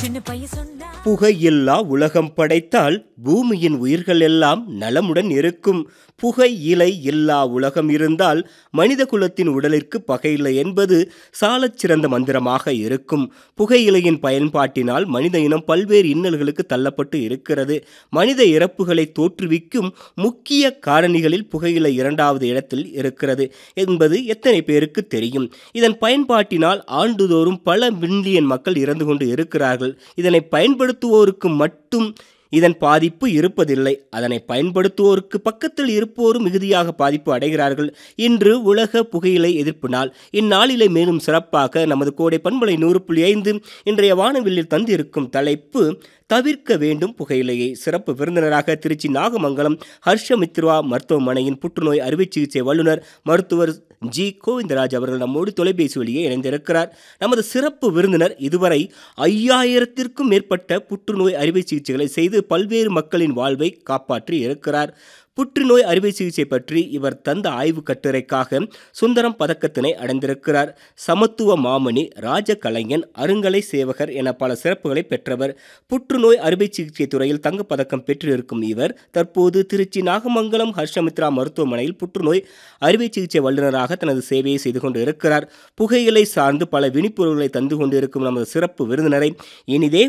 புகையில்லா உலகம் படைத்தால் பூமியின் உயிர்கள் எல்லாம் நலமுடன் இருக்கும். புகை இலை இல்லா உலகம் இருந்தால் மனித குலத்தின் உடலிற்கு பகையில்லை என்பது சாலச் சிறந்த மந்திரமாக இருக்கும். புகையிலையின் பயன்பாட்டினால் மனித இனம் பல்வேறு இன்னல்களுக்கு தள்ளப்பட்டு இருக்கிறது. மனித இறப்புகளை தோற்றுவிக்கும் முக்கிய காரணிகளில் புகையிலை 2வது இடத்தில் இருக்கிறது என்பது எத்தனை பேருக்கு தெரியும்? இதன் பயன்பாட்டினால் ஆண்டுதோறும் பல மில்லியன் மக்கள் இறந்து கொண்டு இருக்கிறார்கள். இதனை பயன்படுத்துவோருக்கு மட்டும் இதன் பாதிப்பு இருப்பதில்லை. அதனை பயன்படுத்துவோருக்கு பக்கத்தில் இருப்போரும் மிகுதியாக பாதிப்பு அடைகிறார்கள். இன்று உலக புகையிலை எதிர்ப்பு நாள். இந்நாளிலே மேலும் சிறப்பாக நமது கோடை பண்பலை 100.5 இன்றைய வானவில்லில் தந்திருக்கும் தலைப்பு தவிர்க்க வேண்டும் புகையிலையை. சிறப்பு விருந்தினராக திருச்சி நாகமங்கலம் ஹர்ஷமித்ரா மருத்துவமனையின் புற்றுநோய் அறுவை சிகிச்சை வல்லுநர் மருத்துவர் ஜி கோவிந்தராஜ் அவர்கள் நம்மோடு தொலைபேசி வழியே இணைந்திருக்கிறார். நமது சிறப்பு விருந்தினர் இதுவரை 5000த்திற்கும் மேற்பட்ட புற்றுநோய் அறுவை சிகிச்சைகளை செய்து பல்வேறு மக்களின் வாழ்வை காப்பாற்றி இருக்கிறார். புற்றுநோய் அறுவை சிகிச்சை பற்றி இவர் தந்த ஆய்வு கட்டுரைக்காக சுந்தரம் பதக்கத்தினை அடைந்திருக்கிறார். சமத்துவ மாமணி, ராஜ கலைஞன், அருங்கலை சேவகர் என பல சிறப்புகளை பெற்றவர். புற்றுநோய் அறுவை சிகிச்சை துறையில் தங்கப்பதக்கம் பெற்றிருக்கும் இவர் தற்போது திருச்சி நாகமங்கலம் ஹர்ஷமித்ரா மருத்துவமனையில் புற்றுநோய் அறுவை சிகிச்சை வல்லுநராக தனது சேவையை செய்து கொண்டு இருக்கிறார். புகையிலை சார்ந்து பல விழிப்புணர்வுகளை தந்து கொண்டிருக்கும் நமது சிறப்பு விருந்தினரை இனிதே